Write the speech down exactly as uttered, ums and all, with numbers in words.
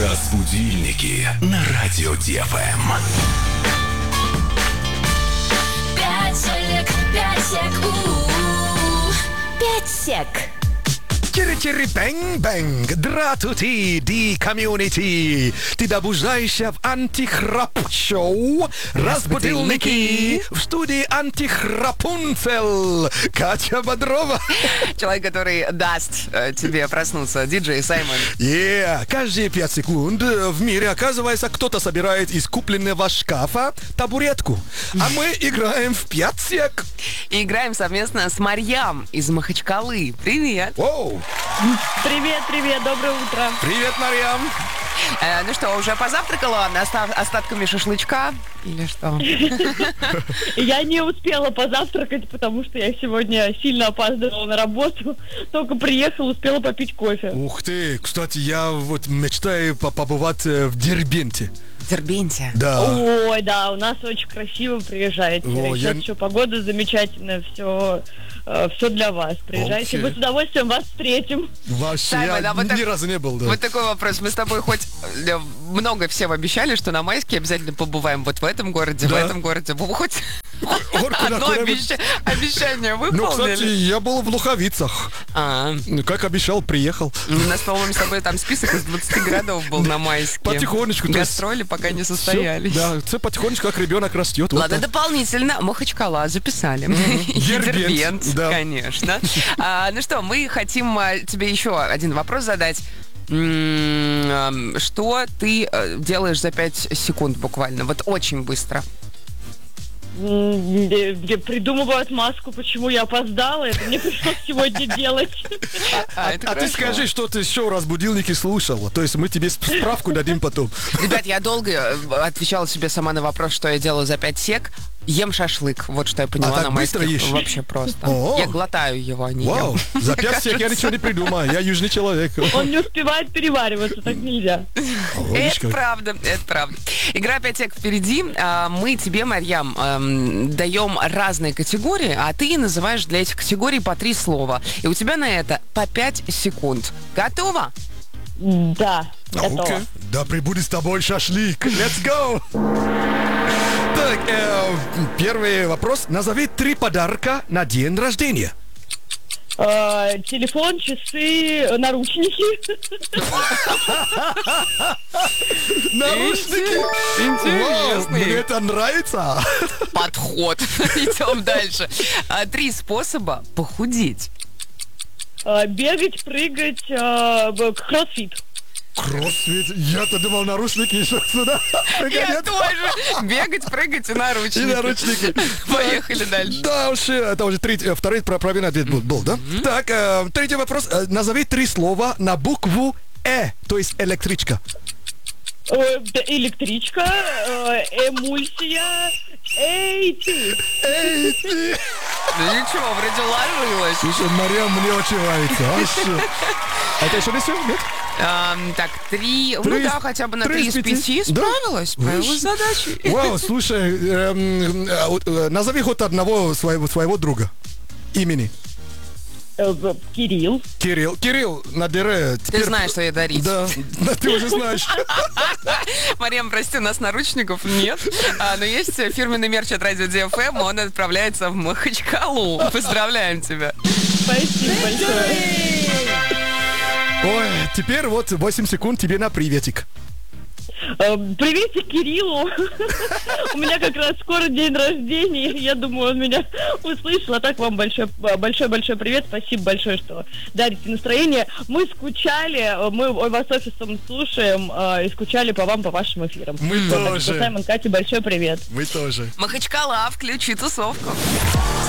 Разбудильники на радио ДФМ. Пятсек, пятсек, у пятсек. Чири-чири, бэнг-бэнг, дратути, ди комьюнити. Ты добужаешься в антихрап-шоу «Разбудильники». В студии антихрапунцел Катя Бодрова. Человек, который даст э, тебе проснуться, диджей Саймон. Yeah. Каждые пять секунд в мире, оказывается, кто-то собирает из купленного шкафа табуретку. А мы играем в пятсек. И играем совместно с Марьям из Махачкалы. Привет. Воу. Привет, привет, доброе утро. Привет, Марьям. Э, ну что, уже позавтракала остав- остатками шашлычка? Или что? Я не успела позавтракать, потому что я сегодня сильно опаздывала на работу. Только приехала, успела попить кофе. Ух ты, кстати, я вот мечтаю побывать в Дербенте. В Дербенте? Да. Ой, да, у нас очень красиво, приезжайте. О, Сейчас я- еще погода замечательная, все, все для вас. Приезжайте, Окей. мы с удовольствием вас встретим. Вообще, Саймон, я а вот ни так- разу не был, да. Вот такой вопрос. Мы с тобой хоть э, много всем обещали, что на майске обязательно побываем вот в этом городе, в Да. этом городе. Вы хоть Горку на одно корабле. обеща- обещание Ну, кстати, выполнили? я был в Луховицах. А, Ну, как обещал, приехал. у нас, по-моему, с тобой там список из двадцати городов был на майске. Потихонечку, то есть Гастроли пока не Всё, состоялись. да, все потихонечку, как ребенок растет. Вот Ладно, так. дополнительно Махачкала записали. И Дербент, Дербент, да. конечно. А, ну что, мы хотим а, тебе еще один вопрос задать. М, а, Что ты э, делаешь за пять секунд буквально? Вот очень быстро. М, где- где придумываю отмазку, почему я опоздала. Это мне пришлось сегодня делать. А, это А ты хорошо. скажи, что ты шоу «Разбудильники» слушала. То есть мы тебе справку дадим потом. Ребят, я долго э, отвечала себе сама на вопрос, что я делаю за пять сек. Ем шашлык. Вот что я поняла А так на быстро майских. ешь? Вообще просто. О. Я глотаю его, а не Вау, ем. за пять сек я ничего не придумаю. Я южный человек. Он не успевает перевариваться, так нельзя. Это правда, это правда. Игра пять сек впереди. А, Мы тебе, Марьям, эм, даем разные категории, а ты называешь для этих категорий по три слова. И у тебя на это по пять секунд. Готово? Да, готово. Окей. Да прибудет с тобой шашлик. Let's go! Так, э, первый вопрос. Назови три подарка на день рождения. Э, Телефон, часы, наручники. Наручники. Вау, Интересный. мне это нравится. Подход. Идем дальше. А, Три способа похудеть. Э, Бегать, прыгать, э, б- кроссфит. Кроссфит. Я-то думал, наручники еще сюда. Я Нет. тоже. Бегать, прыгать и наручники. И наручники. Поехали дальше. Да, уж, это уже третий, э, второй про- правильный ответ был, был, да? Так, э, третий вопрос. Э, Назови три слова на букву «э», то есть электричка. Э, д- Электричка, э, эмульсия. Эй, ты! Эй, ты! Ну ничего, вроде ложилась. Слушай, Марьям, мне очень нравится. Вообще. А это еще не все? Нет? Ам, так, три, ну Три да, из- хотя бы на три три из из пяти. пяти Да. справилась. Справилась с задачей. Вау, слушай, эм, э, вот, э, назови хоть одного своего, своего друга. Имени. Э, б- Кирилл. Кирилл. Кирилл, набери. Ты знаешь, что ей дарить. Да, да, ты уже знаешь. Марьям, прости, у нас наручников нет, а, но есть фирменный мерч от Радио ДФМ, он отправляется в Махачкалу. Поздравляем тебя. Спасибо большое. Ой, теперь вот восемь секунд тебе на приветик. Э, Приветик Кириллу. У меня как раз скоро день рождения. Я думаю, он меня услышал. А так вам большой, большой-большой привет. Спасибо большое, что дарите настроение. Мы скучали, мы вас офисом слушаем э, и скучали по вам, по вашим эфирам. Мы Вот, так тоже. что, Саймон, Катя, большой привет. Мы тоже. Махачкала, включи тусовку.